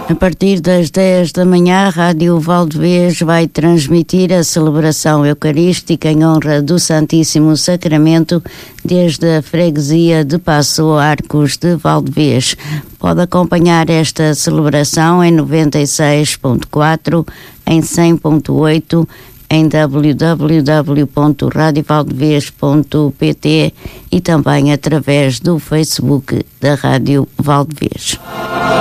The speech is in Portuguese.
A partir das 10 da manhã, a Rádio Valdevez vai transmitir a celebração eucarística em honra do Santíssimo Sacramento desde a freguesia de Paço Arcos de Valdevez. Pode acompanhar esta celebração em 96.4, em 100.8, em www.radiovaldevez.pt e também através do Facebook da Rádio Valdevez.